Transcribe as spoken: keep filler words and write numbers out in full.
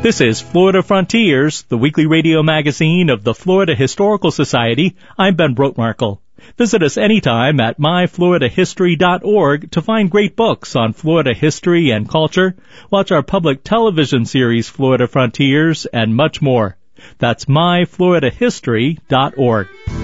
This is Florida Frontiers, the weekly radio magazine of the Florida Historical Society. I'm Ben Brotmarkle. Visit us anytime at my florida history dot org to find great books on Florida history and culture, watch our public television series Florida Frontiers, and much more. That's my florida history dot org.